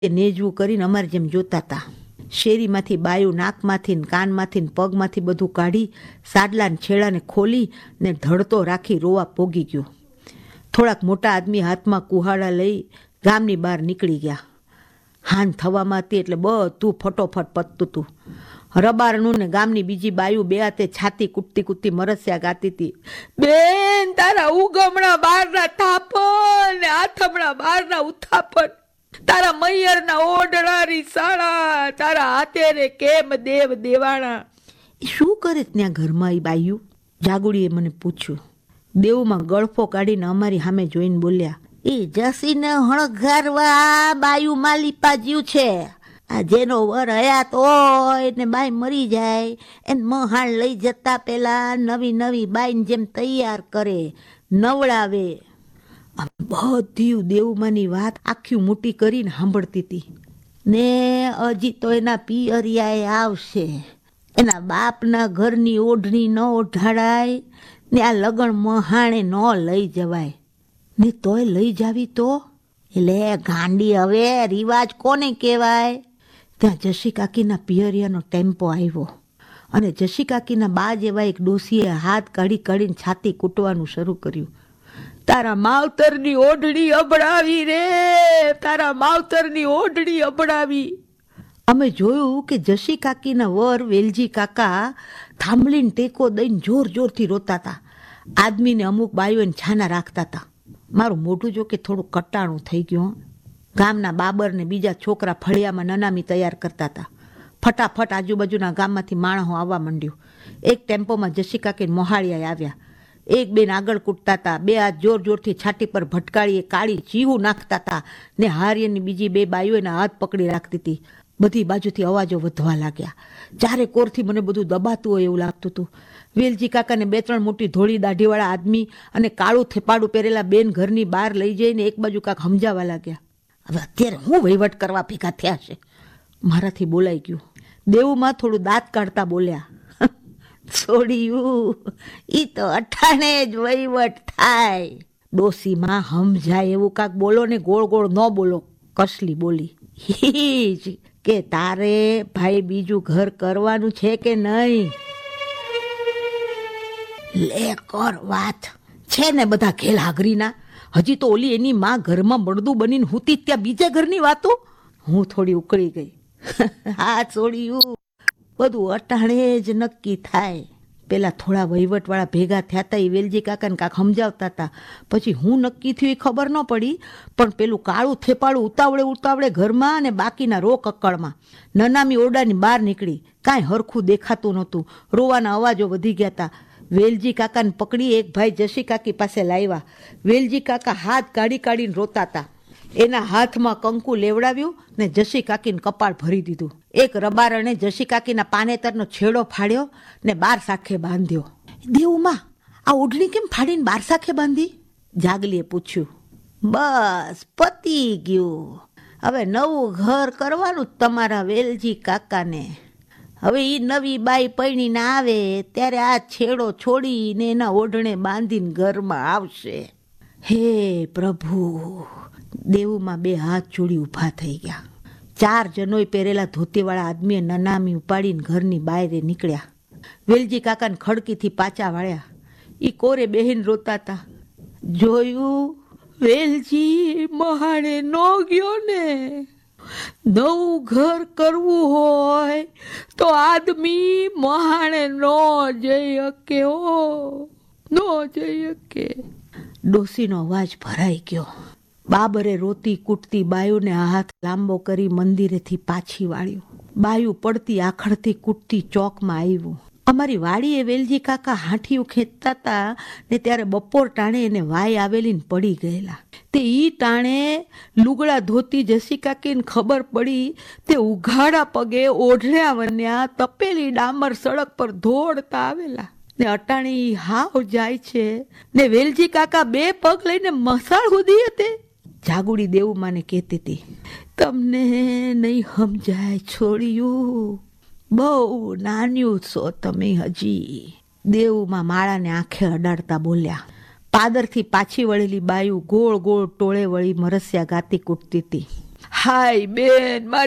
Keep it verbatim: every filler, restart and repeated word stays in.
નેજવું કરીને અમારે જેમ જોતા હતા. શેરીમાંથી બાયું નાકમાંથી ને કાનમાંથી ને પગમાંથી બધું કાઢી સાડલાને છેડાને ખોલી ને ધડતો રાખી રોવા પોગી ગયો. થોડાક મોટા આદમી હાથમાં કુહાડા લઈ ગામની બહાર નીકળી ગયા. હાન થવામાં હતી એટલે બધું ફટોફટ પતતું હતું. રબારનું ને ગામની બીજી બાયું બે હાથે છાતી કૂટતી કૂટતી મરસ્યા ગાતી હતી. બેન, તારા ઉગમણા બારના થાપણ ને આથમણા બારના ઉથાપણ, તારા મૈયરના ઓઢણારી સાળા, તારા હાથે રે કેમ દેવ દેવાણા. એ શું કરે ત્યાં ઘરમાં એ બાયું? જાગુડીએ મને પૂછ્યું. દેવમાં ગળફો કાઢીને અમારી સામે જોઈને બોલ્યા, એ જસીને હણગારવા બાયું માલિપા જીવ છે. આ જેનો વર હયાત હોય ને બાઈ મરી જાય એને મહાણ લઈ જતા પેલા નવી નવી બાઈને જેમ તૈયાર કરે, નવડાવે. બધી દેવમાની વાત આખી મોટી કરીને સાંભળતી હતી. ને હજી તો એના પિયરિયાએ આવશે, એના બાપના ઘરની ઓઢણી ન ઓઢાડાય ને આ લગણ મહાણે ન લઈ જવાય ને તોય લઈ જાવી તો એટલે ગાંડી. હવે રિવાજ કોને કહેવાય? ત્યાં જશી કાકીના પિયરિયાનો ટેમ્પો આવ્યો અને જશી કાકીના બા જેવા એક ડોસીએ હાથ કાઢી કાઢીને છાતી કૂટવાનું શરૂ કર્યું. તારા માવતરની ઓઢણી અબડાવી રે, તારા માવતરની ઓઢણી અબડાવી. અમે જોયું કે જશી કાકીના વર વેલજી કાકા થાંભલીને ટેકો દઈને જોર જોરથી રોતા હતા. આદમીને અમુક બાઈઓને છાના રાખતા હતા. મારું મોઢું જો કે થોડું કટાણું થઈ ગયું. ગામના બાબર ને બીજા છોકરા ફળિયામાં નનામી તૈયાર કરતા હતા. ફટાફટ આજુબાજુના ગામમાંથી માણસો આવવા માંડ્યું. એક ટેમ્પોમાં જશી કાકીને મોહાળિયા આવ્યા. એક બેન આગળ કૂટતા હતા, બે હાથ જોર જોરથી છાતી પર ભટકાળીએ કાળી ચીવું નાખતા હતા ને હારિયાની બીજી બે બાઈઓ એના હાથ પકડી રાખતી હતી. બધી બાજુથી અવાજો વધવા લાગ્યા. ચારે કોરથી મને બધું દબાતું હોય એવું લાગતું હતું. વેલજી કાકાને બે ત્રણ મોટી ધોળી દાઢીવાળા આદમી અને કાળું થેપાડું પહેરેલા બેન ઘરની બહાર લઈ જઈને એક બાજુ કાક સમજાવવા લાગ્યા. હવે અત્યારે હું વહીવટ કરવા ભેગા થયા છે? મારાથી બોલાઈ ગયું. દેવમાં થોડું દાંત કાઢતા બોલ્યા, છોડ્યું ઈ તો અઠાણે જ વહીવટ થાય. ડોસીમાં સમજાય એવું કાક બોલો ને ગોળ ગોળ ન બોલો. કસલી બોલી, જ કે તારે ભાઈ બીજું ઘર કરવાનું છે કે નહીં? લે કર વાત છે ને બધા ઘેલ હાગરીના. હજી તો ઓલી એની માં ઘરમાં બળદું બનીને હુતી ત્યાં બીજા ઘરની વાતો. હું થોડી ઉકળી ગઈ. હા છોડ્યું, બધું અટાણે જ નક્કી થાય. પેલા થોડા વહીવટવાળા ભેગા થયા હતા. એ વેલજી કાકાને કાંક સમજાવતા હતા. પછી હું નક્કી થયું એ ખબર ન પડી, પણ પેલું કાળું થેપાળું ઉતાવળે ઉતાવળે ઘરમાં અને બાકીના રો કક્કડમાં. નનામી ઓરડાની બહાર નીકળી. કાંઈ હરખું દેખાતું નહોતું. રોવાના અવાજો વધી ગયા હતા. વેલજી કાકાને પકડી એક ભાઈ જશી કાકી પાસે લાવ્યા. વેલજી કાકા હાથ કાઢી કાઢીને રોતા હતા. એના હાથમાં કંકુ લેવડાવ્યું ને જશી કાકીને કપાળ ભરી દીધું. એક રબારણે જશી કાકીના પાનેતરનો છેડો ફાડ્યો ને બાર સાખે બાંધ્યો. દેવમાં આ ઓઢણી કેમ ફાડીને બાર સાખે બાંધી? જાગલીએ પૂછ્યું. બસ પતી ગયું. હવે નવું ઘર કરવાનું તમારા વેલજી કાકાને. હવે એ નવી બાઈ પૈણીને આવે ત્યારે આ છેડો છોડીને એના ઓઢણે બાંધીને ઘરમાં આવશે. હે પ્રભુ! દેવમાં બે હાથ જોડી ઊભા થઈ ગયા. ચાર જનોય પહેરેલા ધોતીવાળા આદમીએ નનામી ઉપાડીને ઘરની બહાર નીકળ્યા. વેલજી કાકાને ખડકીથી પાછા વાળ્યા. એ કોરે બેહીને રોતા હતા. જોયું વેલજી મહાણે નો ગયો ને. નવું ઘર કરવું હોય તો આદમી મહાણે નો જઈ શકે. હો નો જઈ શકે. ડોસીનો અવાજ ભરાઈ ગયો. બાબરે રોતી કૂટતી બાયુને હાથ લાંબો કરી મંદિરેથી પાછી વાળ્યું. બાયુ પડતી આખડથી કૂટતી ચોકમાં આવ્યું. અમારી વાડીએ વેલજી કાકા હાંઠિયું ખેંચતા હતા ને ત્યારે બપોર ટાણે એને વાય આવેલી ને પડી ગયેલા. તે ઈ ટાણે લુગડા ધોતી જશી કાકીને ખબર પડી. તે ઉઘાડા પગે ઓઢણ્યા વન્યા તપેલી ડામર સડક પર દોડતા આવેલા ને અટાણી હાવ જાય છે ને વેલજી કાકા બે પગ લઈને મસાળ હુધી હતી. જાગુડી દેવમાને કહેતી હતી, તમને નહીં સમજાય છોડ્યું, બહુ નાન્યું છો તમે હજી. દેવમાં માળાને આંખે અડાડતા બોલ્યા. પાદરથી પાછી વળેલી બાયું ગોળ ગોળ ટોળે વળી મરસ્યા ગાતી કૂટતી હતી. હાય બેન, મારી